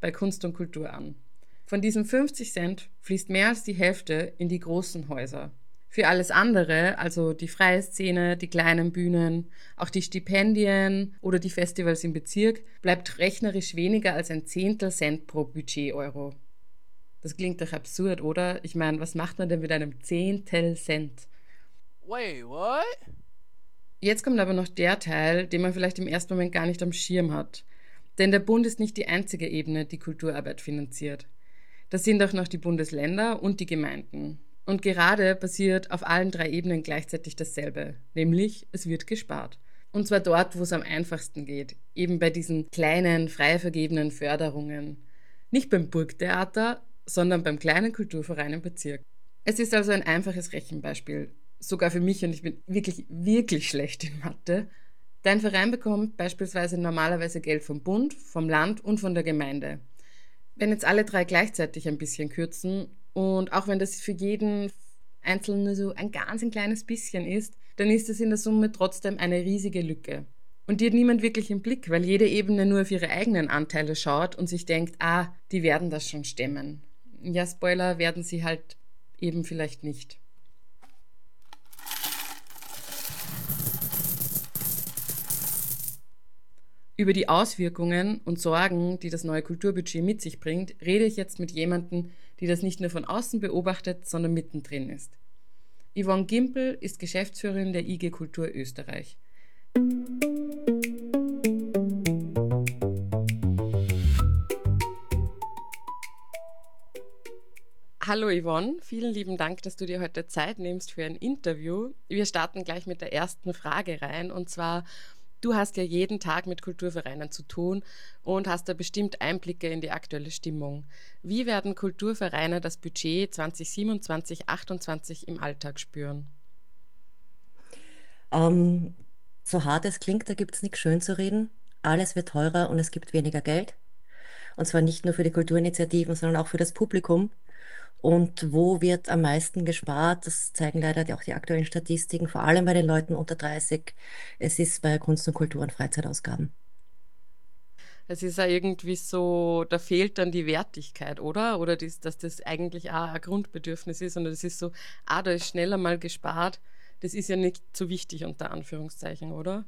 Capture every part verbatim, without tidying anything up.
bei Kunst und Kultur an. Von diesen fünfzig Cent fließt mehr als die Hälfte in die großen Häuser. Für alles andere, also die freie Szene, die kleinen Bühnen, auch die Stipendien oder die Festivals im Bezirk, bleibt rechnerisch weniger als ein Zehntel Cent pro Budget-Euro. Das klingt doch absurd, oder? Ich meine, was macht man denn mit einem Zehntel Cent? Wait, what? Jetzt kommt aber noch der Teil, den man vielleicht im ersten Moment gar nicht am Schirm hat. Denn der Bund ist nicht die einzige Ebene, die Kulturarbeit finanziert. Das sind auch noch die Bundesländer und die Gemeinden. Und gerade passiert auf allen drei Ebenen gleichzeitig dasselbe, nämlich es wird gespart. Und zwar dort, wo es am einfachsten geht, eben bei diesen kleinen, frei vergebenen Förderungen. Nicht beim Burgtheater, sondern beim kleinen Kulturverein im Bezirk. Es ist also ein einfaches Rechenbeispiel, sogar für mich, und ich bin wirklich, wirklich schlecht in Mathe. Dein Verein bekommt beispielsweise normalerweise Geld vom Bund, vom Land und von der Gemeinde. Wenn jetzt alle drei gleichzeitig ein bisschen kürzen, und auch wenn das für jeden Einzelnen so ein ganz ein kleines bisschen ist, dann ist es in der Summe trotzdem eine riesige Lücke. Und die hat niemand wirklich im Blick, weil jede Ebene nur auf ihre eigenen Anteile schaut und sich denkt, ah, die werden das schon stemmen. Ja, Spoiler, werden sie halt eben vielleicht nicht. Über die Auswirkungen und Sorgen, die das neue Kulturbudget mit sich bringt, rede ich jetzt mit jemandem, die das nicht nur von außen beobachtet, sondern mittendrin ist. Yvonne Gimpel ist Geschäftsführerin der I G Kultur Österreich. Hallo Yvonne, vielen lieben Dank, dass du dir heute Zeit nimmst für ein Interview. Wir starten gleich mit der ersten Frage rein, und zwar: Du hast ja jeden Tag mit Kulturvereinen zu tun und hast da bestimmt Einblicke in die aktuelle Stimmung. Wie werden Kulturvereine das Budget zwanzig siebenundzwanzig achtundzwanzig im Alltag spüren? Ähm, so hart es klingt, da gibt es nichts schön zu reden. Alles wird teurer und es gibt weniger Geld. Und zwar nicht nur für die Kulturinitiativen, sondern auch für das Publikum. Und wo wird am meisten gespart? Das zeigen leider auch die aktuellen Statistiken, vor allem bei den Leuten unter dreißig. Es ist bei Kunst und Kultur und Freizeitausgaben. Es ist ja irgendwie so, da fehlt dann die Wertigkeit, oder? Oder dies, dass das eigentlich auch ein Grundbedürfnis ist, und es ist so, ah, da ist schneller mal gespart. Das ist ja nicht so wichtig unter Anführungszeichen, oder?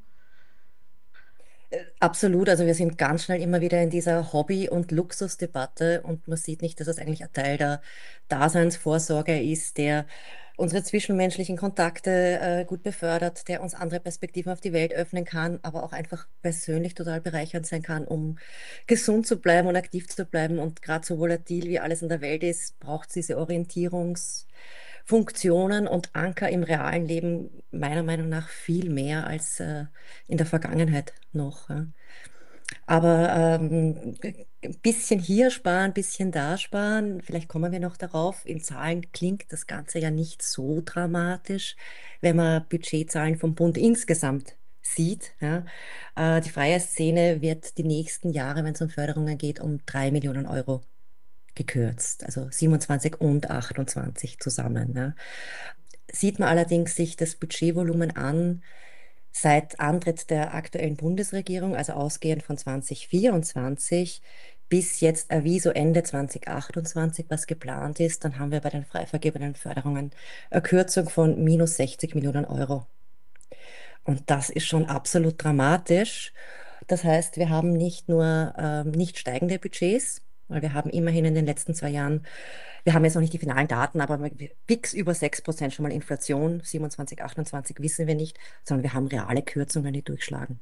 Absolut, also wir sind ganz schnell immer wieder in dieser Hobby- und Luxusdebatte, und man sieht nicht, dass das eigentlich ein Teil der Daseinsvorsorge ist, der unsere zwischenmenschlichen Kontakte äh, gut befördert, der uns andere Perspektiven auf die Welt öffnen kann, aber auch einfach persönlich total bereichernd sein kann, um gesund zu bleiben und aktiv zu bleiben. Und gerade so volatil wie alles in der Welt ist, braucht es diese Orientierungs- Funktionen und Anker im realen Leben meiner Meinung nach viel mehr als äh, in der Vergangenheit noch. Ja. Aber ähm, ein bisschen hier sparen, ein bisschen da sparen, vielleicht kommen wir noch darauf. In Zahlen klingt das Ganze ja nicht so dramatisch, wenn man Budgetzahlen vom Bund insgesamt sieht. Ja. Äh, die freie Szene wird die nächsten Jahre, wenn es um Förderungen geht, um drei Millionen Euro gekürzt, also siebenundzwanzig und achtundzwanzig zusammen. Ja. Sieht man allerdings sich das Budgetvolumen an, seit Antritt der aktuellen Bundesregierung, also ausgehend von zwanzig vierundzwanzig bis jetzt Aviso Ende zwanzig achtundzwanzig, was geplant ist, dann haben wir bei den frei vergebenen Förderungen eine Kürzung von minus sechzig Millionen Euro. Und das ist schon absolut dramatisch. Das heißt, wir haben nicht nur ähm, nicht steigende Budgets, weil wir haben immerhin in den letzten zwei Jahren, wir haben jetzt noch nicht die finalen Daten, aber fix über sechs Prozent schon mal Inflation, siebenundzwanzig, achtundzwanzig wissen wir nicht, sondern wir haben reale Kürzungen, die durchschlagen.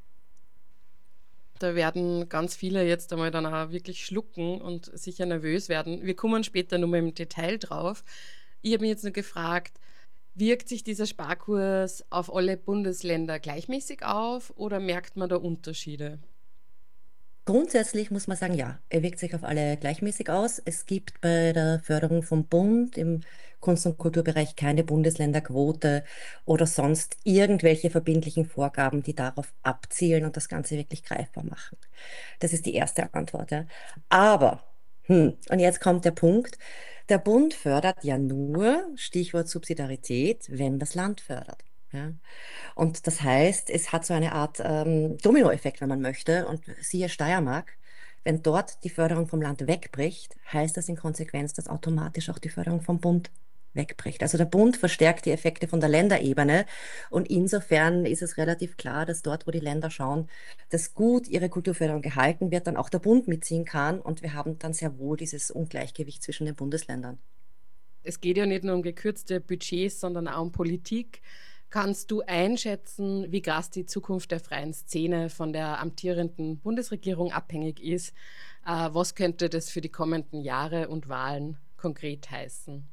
Da werden ganz viele jetzt einmal dann auch wirklich schlucken und sicher nervös werden. Wir kommen später nochmal im Detail drauf. Ich habe mich jetzt nur gefragt, wirkt sich dieser Sparkurs auf alle Bundesländer gleichmäßig auf oder merkt man da Unterschiede? Grundsätzlich muss man sagen, ja, er wirkt sich auf alle gleichmäßig aus. Es gibt bei der Förderung vom Bund im Kunst- und Kulturbereich keine Bundesländerquote oder sonst irgendwelche verbindlichen Vorgaben, die darauf abzielen und das Ganze wirklich greifbar machen. Das ist die erste Antwort. Ja. Aber, hm, und jetzt kommt der Punkt, der Bund fördert ja nur, Stichwort Subsidiarität, wenn das Land fördert. Ja. Und das heißt, es hat so eine Art ähm, Dominoeffekt, wenn man möchte. Und siehe Steiermark, Wenn dort die Förderung vom Land wegbricht, heißt das in Konsequenz, dass automatisch auch die Förderung vom Bund wegbricht. Also der Bund verstärkt die Effekte von der Länderebene und insofern ist es relativ klar, dass dort, wo die Länder schauen, dass gut ihre Kulturförderung gehalten wird, dann auch der Bund mitziehen kann und wir haben dann sehr wohl dieses Ungleichgewicht zwischen den Bundesländern. Es geht ja nicht nur um gekürzte Budgets, sondern auch um Politik. Kannst du einschätzen, wie krass die Zukunft der freien Szene von der amtierenden Bundesregierung abhängig ist? Äh, was könnte das für die kommenden Jahre und Wahlen konkret heißen?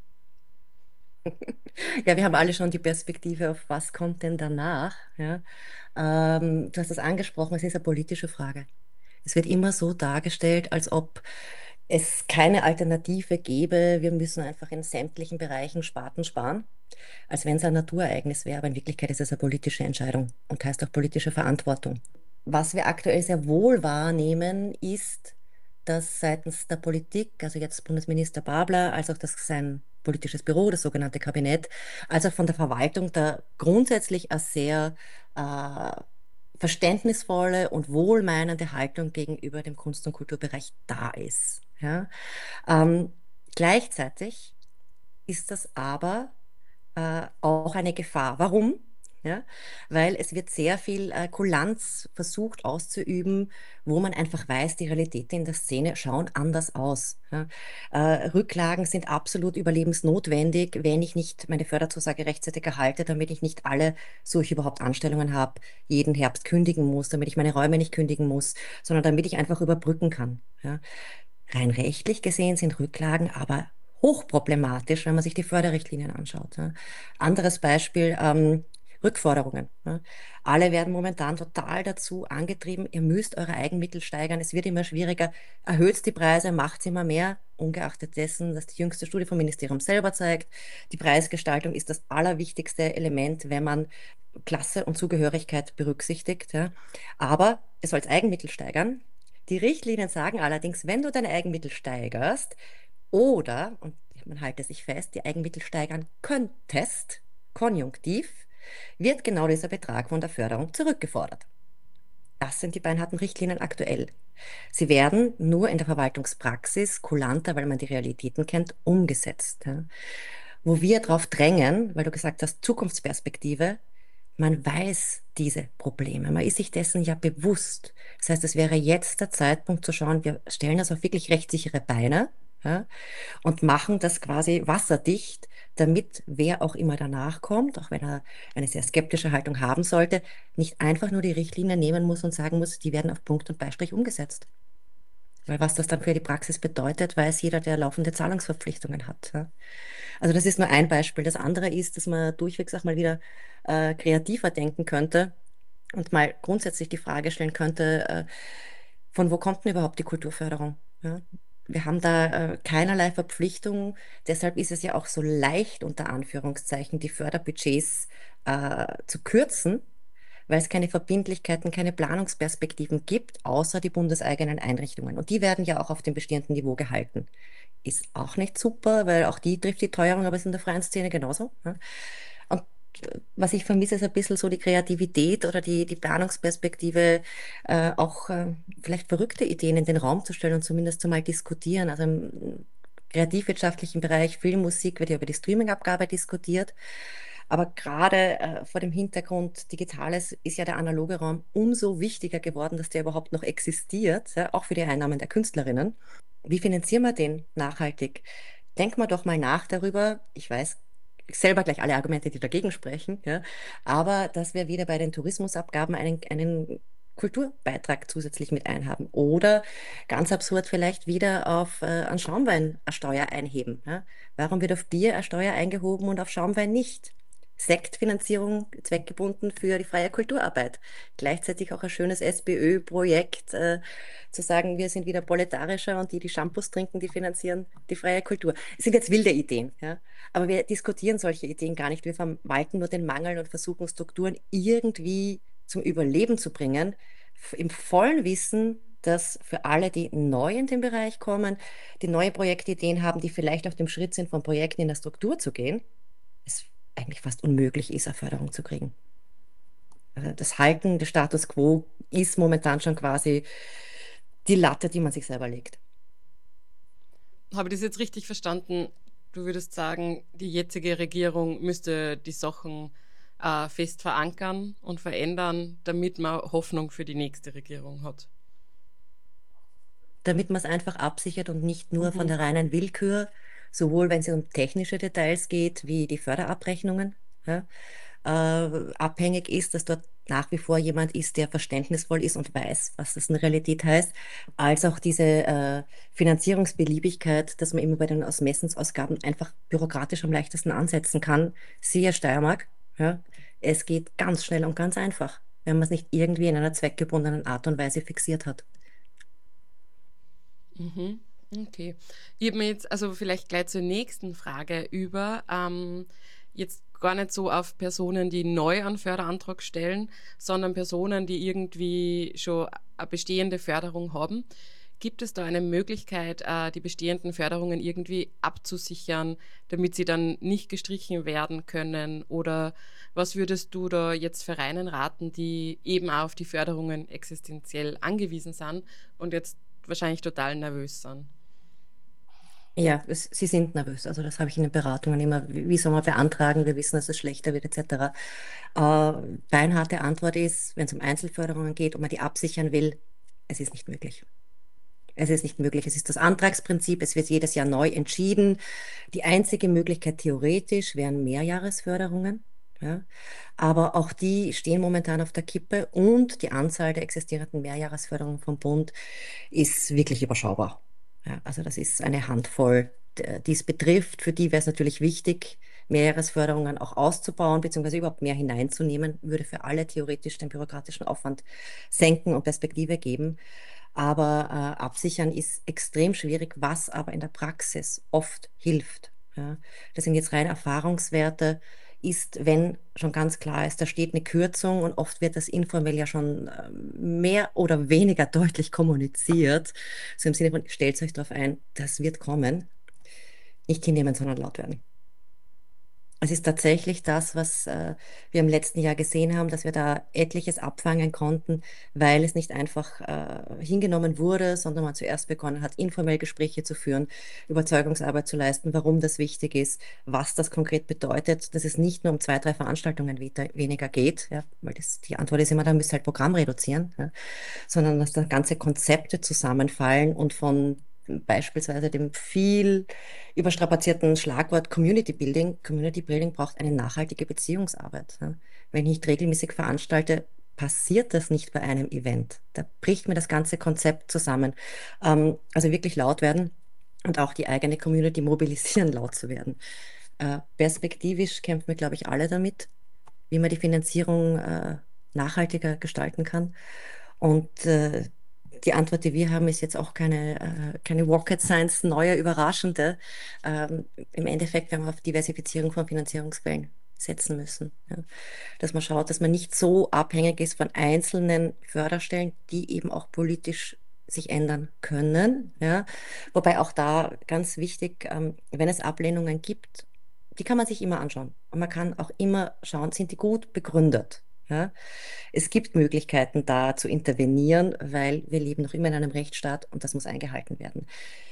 Ja, wir haben alle schon die Perspektive auf was kommt denn danach. Ja? Ähm, du hast es angesprochen, es ist eine politische Frage. Es wird immer so dargestellt, als ob es keine Alternative gäbe. Wir müssen einfach in sämtlichen Bereichen Sparten sparen, als wenn es ein Naturereignis wäre. Aber in Wirklichkeit ist es eine politische Entscheidung und heißt auch politische Verantwortung. Was wir aktuell sehr wohl wahrnehmen, ist, dass seitens der Politik, also jetzt Bundesminister Babler, als auch das sein politisches Büro, das sogenannte Kabinett, als auch von der Verwaltung da grundsätzlich eine sehr äh, verständnisvolle und wohlmeinende Haltung gegenüber dem Kunst- und Kulturbereich da ist. Ja? Ähm, Gleichzeitig ist das aber äh, auch eine Gefahr. Warum? Ja, weil es wird sehr viel äh, Kulanz versucht auszuüben, wo man einfach weiß, die Realitäten in der Szene schauen anders aus. Ja. Äh, Rücklagen sind absolut überlebensnotwendig, wenn ich nicht meine Förderzusage rechtzeitig erhalte, damit ich nicht alle, so ich überhaupt Anstellungen habe, jeden Herbst kündigen muss, damit ich meine Räume nicht kündigen muss, sondern damit ich einfach überbrücken kann. Ja. Rein rechtlich gesehen sind Rücklagen aber hochproblematisch, wenn man sich die Förderrichtlinien anschaut. Ja. Anderes Beispiel, ähm, Rückforderungen. Ja. Alle werden momentan total dazu angetrieben, ihr müsst eure Eigenmittel steigern, es wird immer schwieriger, erhöht die Preise, macht immer mehr, ungeachtet dessen, dass die jüngste Studie vom Ministerium selber zeigt, die Preisgestaltung ist das allerwichtigste Element, wenn man Klasse und Zugehörigkeit berücksichtigt. Ja. Aber es soll Eigenmittel steigern. Die Richtlinien sagen allerdings, wenn du deine Eigenmittel steigerst oder, und man halte sich fest, die Eigenmittel steigern könntest, konjunktiv, wird genau dieser Betrag von der Förderung zurückgefordert. Das sind die beinharten Richtlinien aktuell. Sie werden nur in der Verwaltungspraxis kulanter, weil man die Realitäten kennt, umgesetzt. Ja. Wo wir darauf drängen, weil du gesagt hast, Zukunftsperspektive, man weiß diese Probleme, man ist sich dessen ja bewusst. Das heißt, es wäre jetzt der Zeitpunkt zu schauen, wir stellen das auf wirklich rechtssichere Beine, ja, und machen das quasi wasserdicht, damit wer auch immer danach kommt, auch wenn er eine sehr skeptische Haltung haben sollte, nicht einfach nur die Richtlinie nehmen muss und sagen muss, die werden auf Punkt und Beistrich umgesetzt. Weil was das dann für die Praxis bedeutet, weiß jeder, der laufende Zahlungsverpflichtungen hat. Ja. Also das ist nur ein Beispiel. Das andere ist, dass man durchwegs auch mal wieder äh, kreativer denken könnte und mal grundsätzlich die Frage stellen könnte, äh, von wo kommt denn überhaupt die Kulturförderung? Ja? Wir haben da äh, keinerlei Verpflichtung. Deshalb ist es ja auch so leicht, unter Anführungszeichen, die Förderbudgets äh, zu kürzen, weil es keine Verbindlichkeiten, keine Planungsperspektiven gibt, außer die bundeseigenen Einrichtungen. Und die werden ja auch auf dem bestehenden Niveau gehalten. Ist auch nicht super, weil auch die trifft die Teuerung, aber es ist in der freien Szene genauso. Ja. Und äh, was ich vermisse, ist ein bisschen so die Kreativität oder die, die Planungsperspektive, äh, auch äh, vielleicht verrückte Ideen in den Raum zu stellen und zumindest zu mal diskutieren. Also im kreativwirtschaftlichen Bereich Film, Musik wird ja über die Streamingabgabe diskutiert. Aber gerade äh, vor dem Hintergrund Digitales ist ja der analoge Raum umso wichtiger geworden, dass der überhaupt noch existiert, ja, auch für die Einnahmen der Künstlerinnen. Wie finanzieren wir den nachhaltig? Denken wir doch mal nach darüber. Ich weiß selber gleich alle Argumente, die dagegen sprechen, ja, aber dass wir wieder bei den Tourismusabgaben einen, einen Kulturbeitrag zusätzlich mit einhaben oder ganz absurd vielleicht wieder auf äh, an Schaumwein eine Steuer einheben. Ja. Warum wird auf Bier eine Steuer eingehoben und auf Schaumwein nicht? Sektfinanzierung zweckgebunden für die freie Kulturarbeit. Gleichzeitig auch ein schönes SPÖ-Projekt, äh, zu sagen, wir sind wieder proletarischer und die, die Shampoos trinken, die finanzieren die freie Kultur. Es sind jetzt wilde Ideen, ja? Aber wir diskutieren solche Ideen gar nicht. Wir verwalten nur den Mangel und versuchen Strukturen irgendwie zum Überleben zu bringen, im vollen Wissen, dass für alle, die neu in den Bereich kommen, die neue Projektideen haben, die vielleicht auf dem Schritt sind, von Projekten in der Struktur zu gehen, es eigentlich fast unmöglich ist, eine Förderung zu kriegen. Also das Halten des Status quo ist momentan schon quasi die Latte, die man sich selber legt. Habe ich das jetzt richtig verstanden? Du würdest sagen, die jetzige Regierung müsste die Sachen äh, fest verankern und verändern, damit man Hoffnung für die nächste Regierung hat. Damit man es einfach absichert und nicht nur von Mhm. der reinen Willkür, sowohl wenn es um technische Details geht, wie die Förderabrechnungen, ja, äh, abhängig ist, dass dort nach wie vor jemand ist, der verständnisvoll ist und weiß, was das in Realität heißt, als auch diese äh, Finanzierungsbeliebigkeit, dass man immer bei den Ausmessungsausgaben einfach bürokratisch am leichtesten ansetzen kann. Siehe Steiermark, ja, es geht ganz schnell und ganz einfach, wenn man es nicht irgendwie in einer zweckgebundenen Art und Weise fixiert hat. Mhm. Okay. Ich habe mir jetzt also vielleicht gleich zur nächsten Frage über. Ähm, jetzt gar nicht so auf Personen, die neu einen Förderantrag stellen, sondern Personen, die irgendwie schon eine bestehende Förderung haben. Gibt es da eine Möglichkeit, äh, die bestehenden Förderungen irgendwie abzusichern, damit sie dann nicht gestrichen werden können? Oder was würdest du da jetzt Vereinen raten, die eben auch auf die Förderungen existenziell angewiesen sind und jetzt wahrscheinlich total nervös sind? Ja, es, sie sind nervös. Also das habe ich in den Beratungen immer. Wie, wie soll man beantragen? Wir wissen, dass es schlechter wird, et cetera. Äh, beinharte Antwort ist, wenn es um Einzelförderungen geht und man die absichern will, es ist nicht möglich. Es ist nicht möglich. Es ist das Antragsprinzip. Es wird jedes Jahr neu entschieden. Die einzige Möglichkeit theoretisch wären Mehrjahresförderungen. Ja. Aber auch die stehen momentan auf der Kippe und die Anzahl der existierenden Mehrjahresförderungen vom Bund ist wirklich überschaubar. Ja, also das ist eine Handvoll, d- die es betrifft. Für die wäre es natürlich wichtig, Mehrjahresförderungen auch auszubauen, beziehungsweise überhaupt mehr hineinzunehmen, würde für alle theoretisch den bürokratischen Aufwand senken und Perspektive geben. Aber äh, absichern ist extrem schwierig, was aber in der Praxis oft hilft. Ja. Das sind jetzt rein Erfahrungswerte, ist, wenn schon ganz klar ist, da steht eine Kürzung und oft wird das informell ja schon ähm, mehr oder weniger deutlich kommuniziert. So im Sinne von, stellt euch darauf ein, das wird kommen. Nicht hinnehmen, sondern laut werden. Es ist tatsächlich das, was äh, wir im letzten Jahr gesehen haben, dass wir da etliches abfangen konnten, weil es nicht einfach äh, hingenommen wurde, sondern man zuerst begonnen hat, informell Gespräche zu führen, Überzeugungsarbeit zu leisten, warum das wichtig ist, was das konkret bedeutet, dass es nicht nur um zwei, drei Veranstaltungen weta- weniger geht, ja, weil das, die Antwort ist immer, da müsst ihr halt Programm reduzieren, ja, sondern dass da ganze Konzepte zusammenfallen und von beispielsweise dem viel überstrapazierten Schlagwort Community Building. Community Building braucht eine nachhaltige Beziehungsarbeit. Ja. Wenn ich nicht regelmäßig veranstalte, passiert das nicht bei einem Event. Da bricht mir das ganze Konzept zusammen. Ähm, also wirklich laut werden und auch die eigene Community mobilisieren, laut zu werden. Äh, perspektivisch kämpfen wir, glaube ich, alle damit, wie man die Finanzierung äh, nachhaltiger gestalten kann. Und äh, die Antwort, die wir haben, ist jetzt auch keine, äh, keine Rocket Science, neue, überraschende. Ähm, im Endeffekt werden wir auf Diversifizierung von Finanzierungsquellen setzen müssen. Ja. Dass man schaut, dass man nicht so abhängig ist von einzelnen Förderstellen, die eben auch politisch sich ändern können. Ja. Wobei auch da ganz wichtig, ähm, wenn es Ablehnungen gibt, die kann man sich immer anschauen. Und man kann auch immer schauen, sind die gut begründet? Ja? Es gibt Möglichkeiten, da zu intervenieren, weil wir leben noch immer in einem Rechtsstaat und das muss eingehalten werden.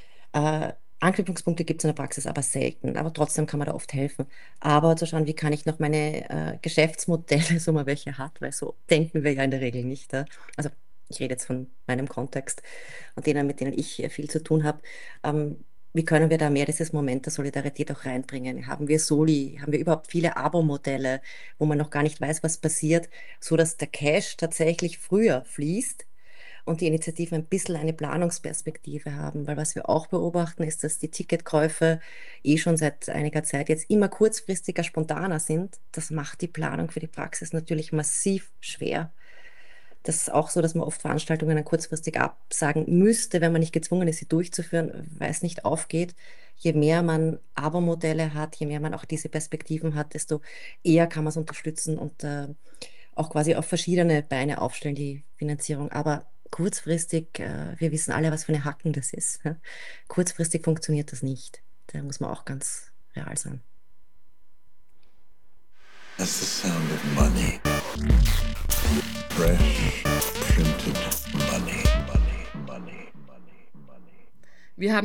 Äh, Anknüpfungspunkte gibt es in der Praxis aber selten, aber trotzdem kann man da oft helfen. Aber zu schauen, wie kann ich noch meine äh, Geschäftsmodelle, so man welche hat, weil so denken wir ja in der Regel nicht. Ja? Also ich rede jetzt von meinem Kontext und denen, mit denen ich äh, viel zu tun habe. Ähm, wie können wir da mehr dieses Moment der Solidarität auch reinbringen? Haben wir Soli? Haben wir überhaupt viele Abo-Modelle, wo man noch gar nicht weiß, was passiert, so dass der Cash tatsächlich früher fließt und die Initiativen ein bisschen eine Planungsperspektive haben? Weil was wir auch beobachten, ist, dass die Ticketkäufe eh schon seit einiger Zeit jetzt immer kurzfristiger, spontaner sind. Das macht die Planung für die Praxis natürlich massiv schwer. Das ist auch so, dass man oft Veranstaltungen dann kurzfristig absagen müsste, wenn man nicht gezwungen ist, sie durchzuführen, weil es nicht aufgeht. Je mehr man Abo-Modelle hat, je mehr man auch diese Perspektiven hat, desto eher kann man es unterstützen und äh, auch quasi auf verschiedene Beine aufstellen, die Finanzierung. Aber kurzfristig, äh, wir wissen alle, was für eine Hacken das ist. Ja? Kurzfristig funktioniert das nicht. Da muss man auch ganz real sein. That's the sound of money. Fresh, printed money, money, money. Wir haben